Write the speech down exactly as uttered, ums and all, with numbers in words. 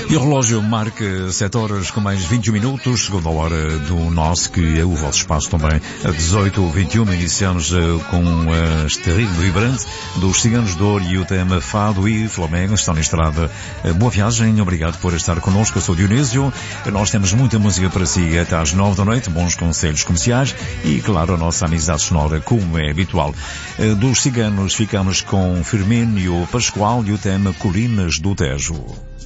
E o relógio marca sete horas com mais vinte e um minutos, segunda hora do nosso, que é o vosso espaço também, a dezoito e vinte e um. Iniciamos uh, com uh, este ritmo vibrante dos Ciganos de Ouro e o tema Fado e Flamengo. Estão na estrada. Uh, boa viagem, obrigado por estar connosco. Eu sou Dionísio. Nós temos muita música para si até às nove da noite, bons conselhos comerciais e, claro, a nossa amizade sonora, como é habitual. Uh, dos Ciganos ficamos com Firmínio Pascoal e o tema Colinas do Tejo.